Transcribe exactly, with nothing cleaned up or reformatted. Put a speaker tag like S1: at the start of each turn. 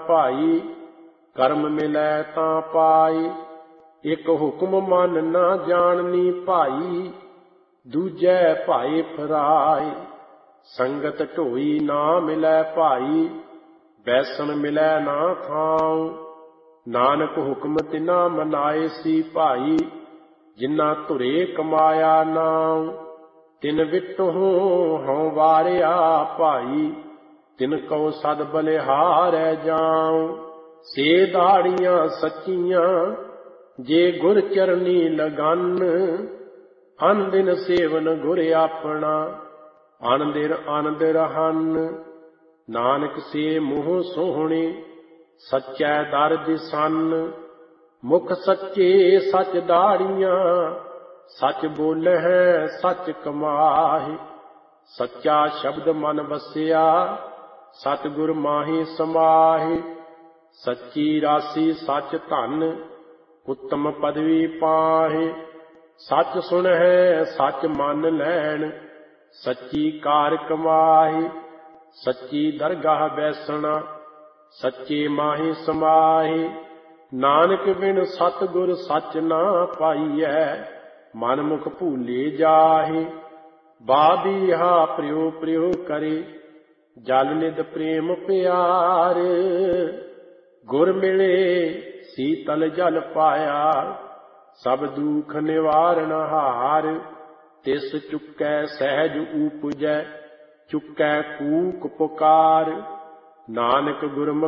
S1: ਭਾਈ, ਕਰਮ ਮਿਲੈ ਤਾਂ ਪਾਈ। ਇੱਕ ਹੁਕਮ ਮਨ ਨਾ ਜਾਣਨੀ ਭਾਈ, ਦੂਜੈ ਭਾਏ ਫਰਾਏ। ਸੰਗਤ ਢੋਈ ਨਾ ਮਿਲੈ ਭਾਈ, ਬੈਸਣ ਮਿਲੈ ਨਾ ਥਾਉ। ਨਾਨਕ ਹੁਕਮ ਤਿਨਾ ਮਨਾਏ ਸੀ ਭਾਈ, ਜਿਨ੍ਹਾਂ ਧੁਰੇ ਕਮਾਇਆ ਨਾਉ। ਤਿਨ ਵਿਟਹੁ ਹਉ ਵਾਰਿਆ ਭਾਈ, ਤਿਨ ਕਉ ਸਦ ਬਲਿਹਾਰੈ ਜਾਉ। ਸੇ ਦਾੜੀਆਂ ਸੱਚੀਆਂ ਜੇ ਗੁਰ ਚਰਨੀ ਲਗਨ, ਅਨ ਦਿਨ ਸੇਵਨ ਗੁਰ ਆਪਣਾ, ਅਨ ਦਿਨ ਆਨੰਦ ਰਹਨ। ਨਾਨਕ ਸੇ ਮੂੰਹ ਸੋਹਣੇ, ਸੱਚੈ ਦਰ ਦਿਸਨ। ਮੁਖ ਸੱਚੇ ਸੱਚ ਦਾੜੀਆਂ, ਸੱਚ ਬੋਲਹਿ ਸੱਚ ਕਮਾਹਿ। ਸੱਚਾ ਸ਼ਬਦ ਮਨ ਵਸਿਆ, ਸਤਿਗੁਰ ਮਾਹੀ ਸਮਾਹਿ। ਸੱਚੀ ਰਾਸੀ ਸੱਚ ਧਨ, ਉੱਤਮ ਪਦਵੀ ਪਾਹਿ। ਸੱਚ ਸੁਣਹਿ ਸੱਚ ਮੰਨ ਲੈਣ, ਸੱਚੀ ਕਾਰ ਕਮਾਹਿ। ਸੱਚੀ ਦਰਗਾਹ ਬੈਸਣਾ, ਸੱਚੇ ਮਾਹੀ ਸਮਾਹਿ। ਨਾਨਕ ਬਿਨ ਸਤਿਗੁਰ ਸੱਚ ਨਾ ਪਾਈਐ, ਮਨ ਮੁਖ ਭੂਲੇ ਜਾਹਿ। ਬਾਬੀਹਾ ਪ੍ਰਿਉ ਪ੍ਰਿਉ ਕਰੇ, ਜਲ ਨਿਧ ਪ੍ਰੇਮ ਪਿਆਰ। ਗੁਰ ਮਿਲੇ ਸੀਤਲ ਜਲ ਪਾਇਆ, ਸਭ ਦੁਖ ਨਿਵਾਰਨ ਹਾਰ। ਤਿਸ ਚੁੱਕੈ ਸਹਿਜ ਊਪਜੈ, ਚੁੱਕੈ ਕੂਕ ਪੁਕਾਰ। ਨਾਨਕ ਗੁਰਮੁਖ